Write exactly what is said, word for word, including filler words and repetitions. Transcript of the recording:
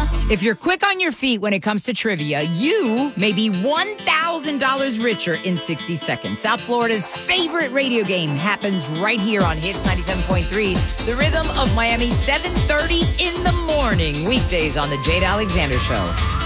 If you're quick on your feet when it comes to trivia, you may be one thousand dollars richer in sixty seconds. South Florida's favorite radio game happens right here on Hits ninety-seven point three, the rhythm of Miami, seven thirty in the morning, weekdays on The Jade Alexander Show.